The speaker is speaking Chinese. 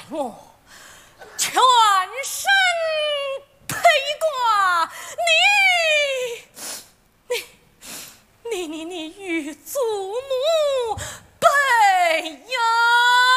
我全身披挂，你与祖母